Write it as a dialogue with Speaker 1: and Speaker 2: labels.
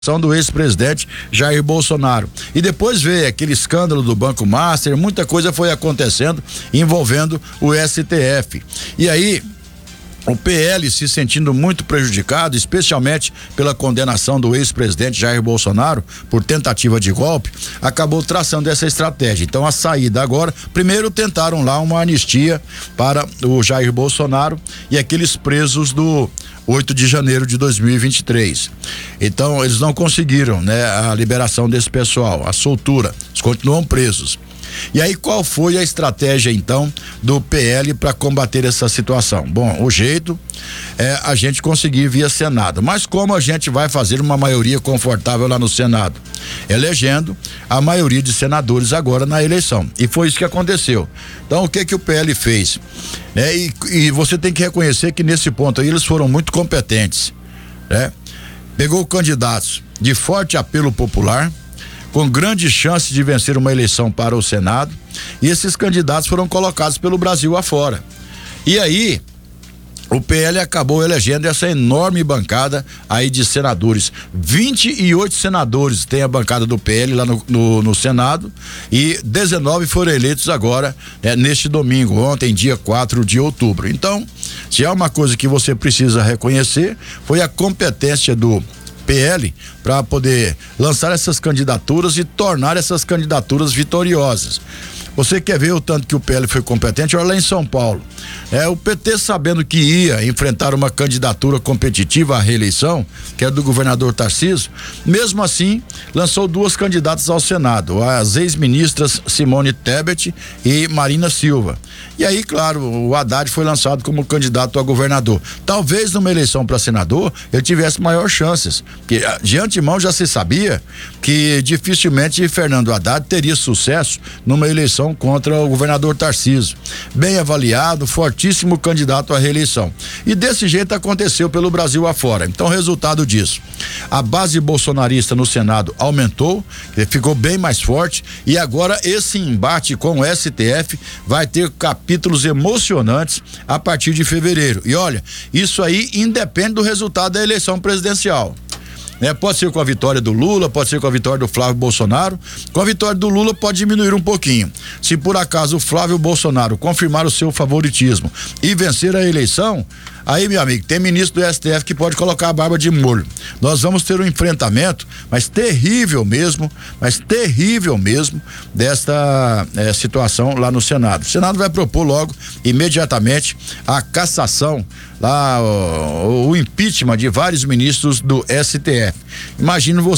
Speaker 1: Do ex-presidente Jair Bolsonaro. E depois veio aquele escândalo do Banco Master, muita coisa foi acontecendo envolvendo o STF. E aí, o PL se sentindo muito prejudicado, especialmente pela condenação do ex-presidente Jair Bolsonaro por tentativa de golpe, acabou traçando essa estratégia. Então, a saída agora, primeiro tentaram lá uma anistia para o Jair Bolsonaro e aqueles presos do 8 de janeiro de 2023. Então, eles não conseguiram, né, a liberação desse pessoal, a soltura, eles continuam presos. E aí, qual foi a estratégia então do PL para combater essa situação? Bom, o jeito é a gente conseguir via Senado, mas como a gente vai fazer uma maioria confortável lá no Senado? Elegendo a maioria de senadores agora na eleição, e foi isso que aconteceu. Então, o que o PL fez? E você tem que reconhecer que nesse ponto aí eles foram muito competentes, né? Pegou candidatos de forte apelo popular, com grande chance de vencer uma eleição para o Senado, e esses candidatos foram colocados pelo Brasil afora. E aí, o PL acabou elegendo essa enorme bancada aí de senadores. 28 senadores tem a bancada do PL lá no Senado, e 19 foram eleitos agora, neste domingo, ontem, dia 4 de outubro. Então, se há uma coisa que você precisa reconhecer, foi a competência do PL para poder lançar essas candidaturas e tornar essas candidaturas vitoriosas. Você quer ver o tanto que o PL foi competente? Olha lá em São Paulo. O PT, sabendo que ia enfrentar uma candidatura competitiva à reeleição, que é do governador Tarcísio, mesmo assim, lançou duas candidatas ao Senado, as ex-ministras Simone Tebet e Marina Silva. E aí, claro, o Haddad foi lançado como candidato a governador. Talvez numa eleição para senador ele tivesse maiores chances, porque de antemão já se sabia que dificilmente Fernando Haddad teria sucesso numa eleição contra o governador Tarcísio. Bem avaliado, fortíssimo candidato à reeleição. E desse jeito aconteceu pelo Brasil afora. Então, resultado disso: a base bolsonarista no Senado aumentou, ficou bem mais forte, e agora esse embate com o STF vai ter capítulos emocionantes a partir de fevereiro. E olha, isso aí independe do resultado da eleição presidencial. Pode ser com a vitória do Lula, pode ser com a vitória do Flávio Bolsonaro. Com a vitória do Lula pode diminuir um pouquinho. Se por acaso o Flávio Bolsonaro confirmar o seu favoritismo e vencer a eleição, aí, meu amigo, tem ministro do STF que pode colocar a barba de molho. Nós vamos ter um enfrentamento, mas terrível mesmo, desta situação lá no Senado. O Senado vai propor logo, imediatamente, a cassação, lá, o impeachment de vários ministros do STF. Imagine você